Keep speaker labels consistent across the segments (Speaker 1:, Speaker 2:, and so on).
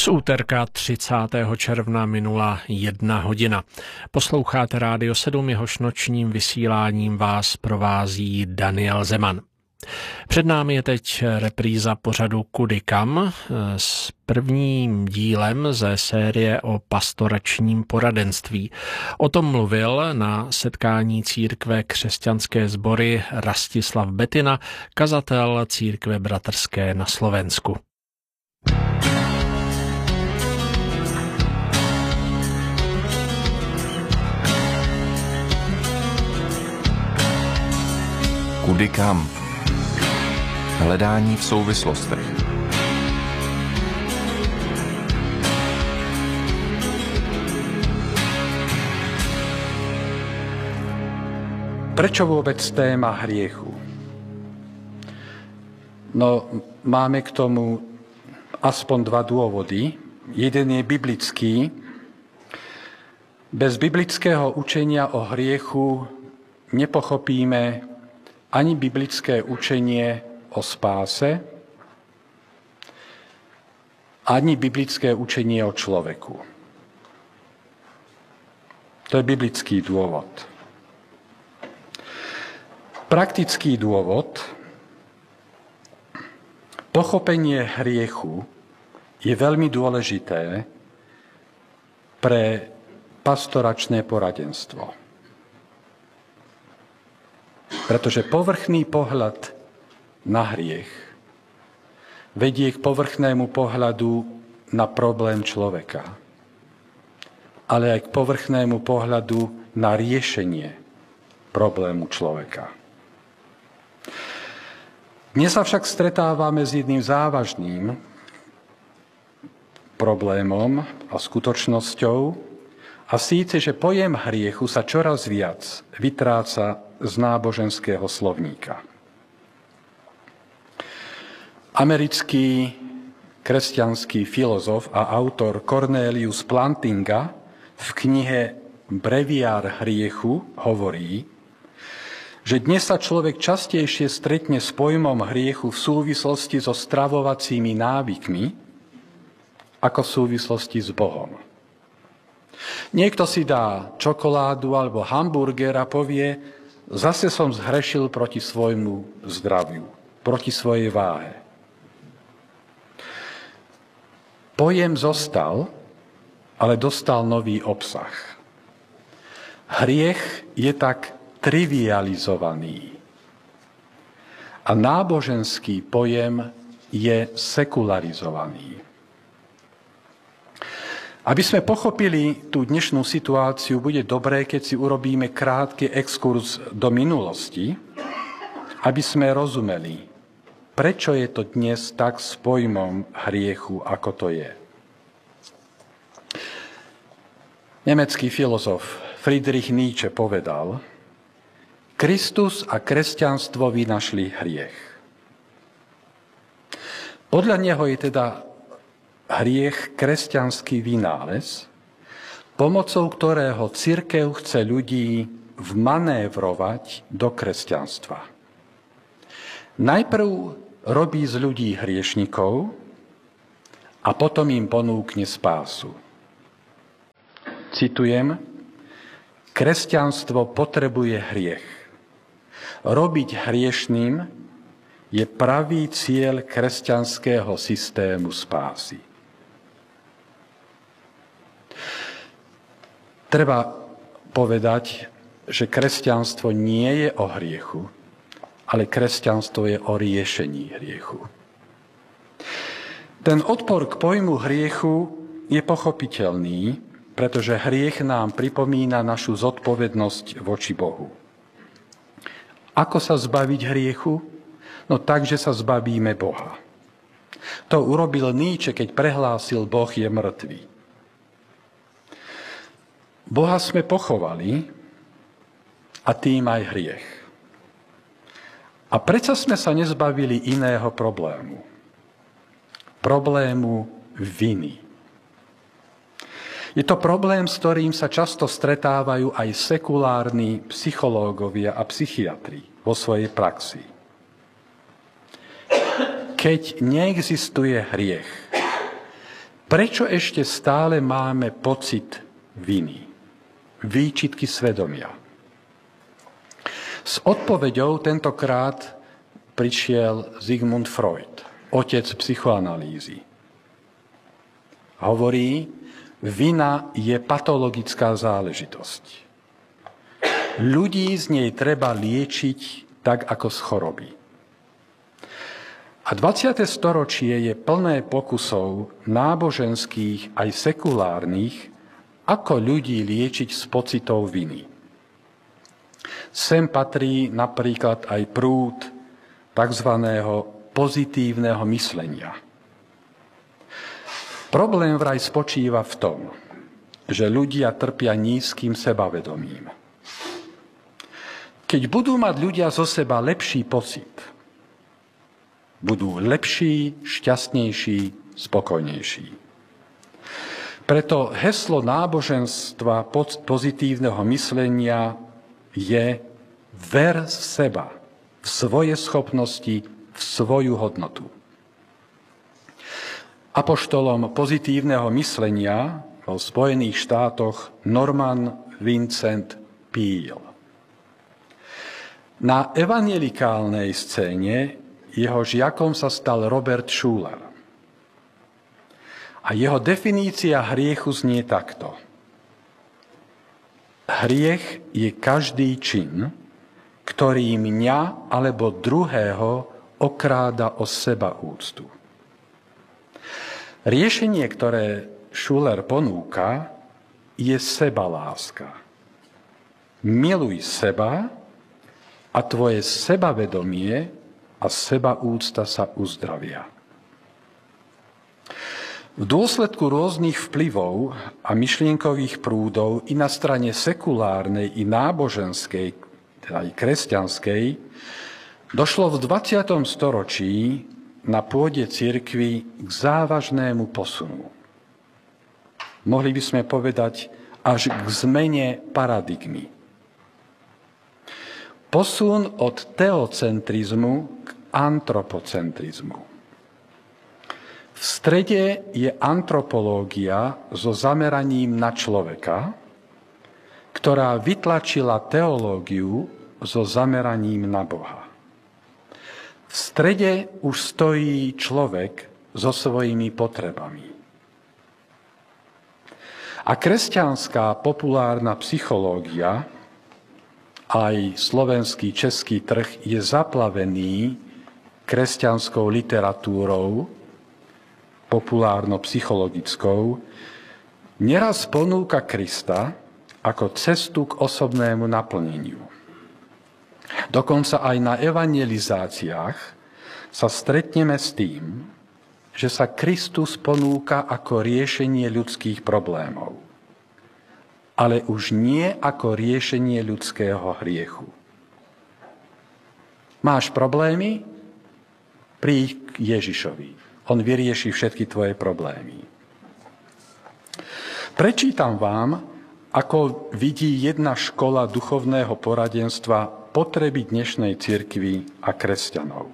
Speaker 1: Z úterka 30. června minula 1 hodina. Posloucháte Rádio 7, jehož nočním vysíláním vás provází Daniel Zeman. Před námi je teď repríza pořadu Kudy kam s prvním dílem ze série o pastoračním poradenství. O tom mluvil na setkání církve Křesťanské sbory Rastislav Betina, kazatel církve bratrské na Slovensku.
Speaker 2: Kudy kam? Hledání v souvislostech.
Speaker 3: Prečo vôbec téma hriechu? No, máme k tomu aspoň dva dôvody. Jeden je biblický. Bez biblického učenia o hriechu nepochopíme ani biblické učenie o spáse, ani biblické učenie o človeku. To je biblický dôvod. Praktický dôvod. Pochopenie hriechu je veľmi dôležité pre pastoračné poradenstvo. Pretože povrchný pohľad na hriech vedie k povrchnému pohľadu na problém človeka, ale aj k povrchnému pohľadu na riešenie problému človeka. Dnes sa však stretávame s jedným závažným problémom a skutočnosťou, a síce, že pojem hriechu sa čoraz viac vytráca z náboženského slovníka. Americký kresťanský filozof a autor Cornelius Plantinga v knihe Breviár hriechu hovorí, že dnes sa človek častejšie stretne s pojmom hriechu v súvislosti so stravovacími návykmi ako v súvislosti s Bohom. Niekto si dá čokoládu alebo hamburger a povie, zase som zhrešil proti svojmu zdraviu, proti svojej váhe. Pojem zostal, ale dostal nový obsah. Hriech je tak trivializovaný. A náboženský pojem je sekularizovaný. Aby sme pochopili tú dnešnú situáciu, bude dobré, keď si urobíme krátky exkurs do minulosti, aby sme rozumeli, prečo je to dnes tak s pojmom hriechu, ako to je. Nemecký filozof Friedrich Nietzsche povedal, Kristus a kresťanstvo vynašli hriech. Podľa neho je teda hriech kresťanský vynález, pomocou ktorého cirkev chce ľudí vmanévrovať do kresťanstva. Najprv robí z ľudí hriešnikov a potom im ponúkne spásu. Citujem, kresťanstvo potrebuje hriech. Robiť hriešným je pravý cieľ kresťanského systému spásy. Treba povedať, že kresťanstvo nie je o hriechu, ale kresťanstvo je o riešení hriechu. Ten odpor k pojmu hriechu je pochopiteľný, pretože hriech nám pripomína našu zodpovednosť voči Bohu. Ako sa zbaviť hriechu? No tak, že sa zbavíme Boha. To urobil Nietzsche, keď prehlásil, Boh je mŕtvý. Boha sme pochovali a tým aj hriech. A predsa sme sa nezbavili iného problému. Problému viny. Je to problém, s ktorým sa často stretávajú aj sekulárni psychológovia a psychiatri vo svojej praxi. Keď neexistuje hriech, Prečo ešte stále máme pocit viny? Výčitky svedomia. S odpoveďou tentokrát prišiel Sigmund Freud, otec psychoanalýzy. Hovorí, vina je patologická záležitosť. Ľudí z nej treba liečiť tak, ako z choroby. A 20. storočie je plné pokusov náboženských aj sekulárnych, ako ľudí liečiť z pocitov viny. Sem patrí napríklad aj prúd tzv. Pozitívneho myslenia. Problém vraj spočíva v tom, že ľudia trpia nízkym sebavedomím. Keď budú mať ľudia zo seba lepší pocit, budú lepší, šťastnejší, spokojnejší. Preto heslo náboženstva pozitívneho myslenia je ver v seba, v svoje schopnosti, v svoju hodnotu. Apoštolom pozitívneho myslenia vo Spojených štátoch Norman Vincent Peale. Na evanjelikálnej scéne jeho žiakom sa stal Robert Schuller. A jeho definícia hriechu znie takto. Hriech je každý čin, ktorý mňa alebo druhého okráda o sebaúctu. Riešenie, ktoré Schuller ponúka, je sebaláska. Miluj seba a tvoje sebavedomie a sebaúcta sa uzdravia. V dôsledku rôznych vplyvov a myšlienkových prúdov i na strane sekulárnej, i náboženskej, teda aj kresťanskej, došlo v 20. storočí na pôde cirkvi k závažnému posunu. Mohli by sme povedať až k zmene paradigmy. Posun od teocentrizmu k antropocentrizmu. V strede je antropológia so zameraním na človeka, ktorá vytlačila teológiu so zameraním na Boha. V strede už stojí človek so svojimi potrebami. A kresťanská populárna psychológia, aj slovenský, český trh je zaplavený kresťanskou literatúrou, populárno-psychologickou, neraz ponúka Krista ako cestu k osobnému naplneniu. Dokonca aj na evangelizáciách sa stretneme s tým, že sa Kristus ponúka ako riešenie ľudských problémov, ale už nie ako riešenie ľudského hriechu. Máš problémy? Príď k Ježišovi. On vyrieši všetky tvoje problémy. Prečítam vám, ako vidí jedna škola duchovného poradenstva potreby dnešnej cirkvi a kresťanov.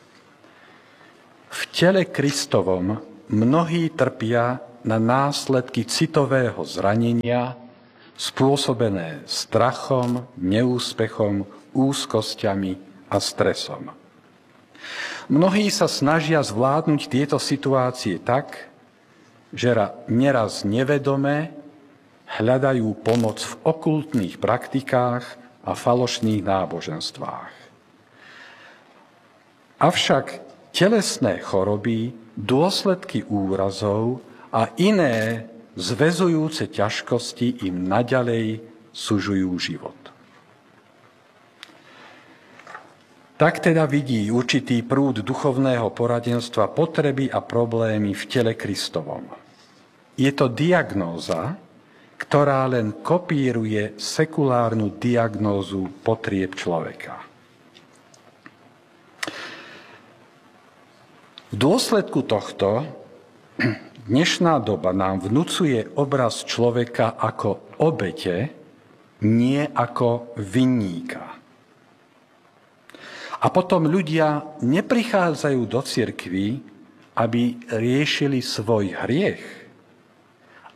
Speaker 3: V tele Kristovom mnohí trpia na následky citového zranenia, spôsobené strachom, neúspechom, úzkosťami a stresom. Mnohí sa snažia zvládnuť tieto situácie tak, že neraz nevedome hľadajú pomoc v okultných praktikách a falošných náboženstvách. Avšak telesné choroby, dôsledky úrazov a iné zväzujúce ťažkosti im naďalej sužujú život. Tak teda vidí určitý prúd duchovného poradenstva potreby a problémy v tele Kristovom. Je to diagnóza, ktorá len kopíruje sekulárnu diagnózu potrieb človeka. V dôsledku tohto dnešná doba nám vnucuje obraz človeka ako obete, nie ako vinníka. A potom ľudia neprichádzajú do cirkvi, aby riešili svoj hriech,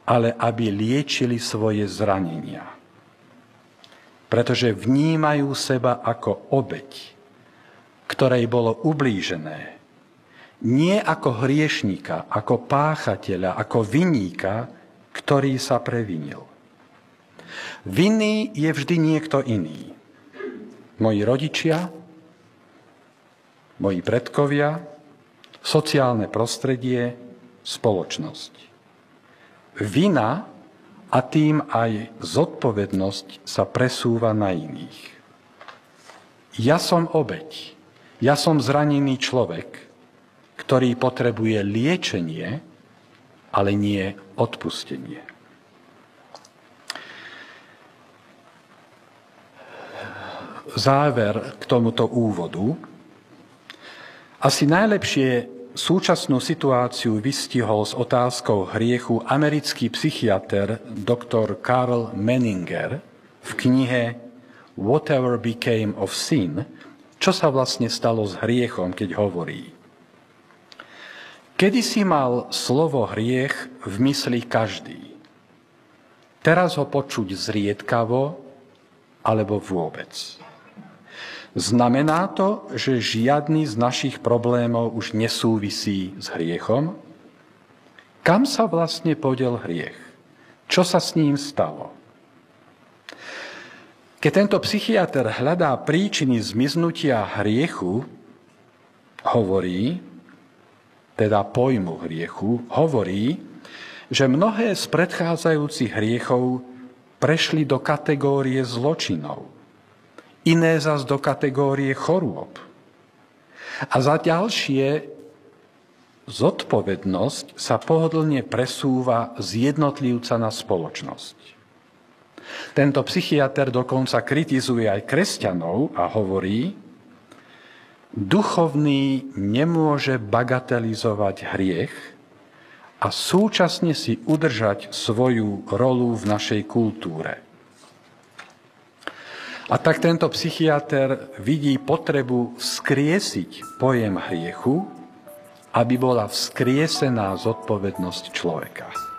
Speaker 3: ale aby liečili svoje zranenia. Pretože vnímajú seba ako obeť, ktorej bolo ublížené. Nie ako hriešnika, ako páchateľa, ako vinníka, ktorý sa previnil. Vinný je vždy niekto iný. Moji rodičia, moji predkovia, sociálne prostredie, spoločnosť. Vina a tým aj zodpovednosť sa presúva na iných. Ja som obeť, ja som zranený človek, ktorý potrebuje liečenie, ale nie odpustenie. Záver k tomuto úvodu. Asi najlepšie súčasnú situáciu vystihol s otázkou hriechu americký psychiater dr. Karl Menninger v knihe Whatever Became of Sin, čo sa vlastne stalo s hriechom, keď hovorí: Kedysi mal slovo hriech v mysli každý. Teraz ho počuť zriedkavo alebo vôbec. Znamená to, že žiadny z našich problémov už nesúvisí s hriechom? Kam sa vlastne podiel hriech? Čo sa s ním stalo? Keď tento psychiater hľadá príčiny zmiznutia hriechu, teda pojmu hriechu, hovorí, že mnohé z predchádzajúcich hriechov prešli do kategórie zločinov, iné zas do kategórie chorôb. A za ďalšie zodpovednosť sa pohodlne presúva z jednotlivca na spoločnosť. Tento psychiater dokonca kritizuje aj kresťanov a hovorí: duchovný nemôže bagatelizovať hriech a súčasne si udržať svoju rolu v našej kultúre. A tak tento psychiater vidí potrebu vzkriesiť pojem hriechu, aby bola vzkriesená zodpovednosť človeka.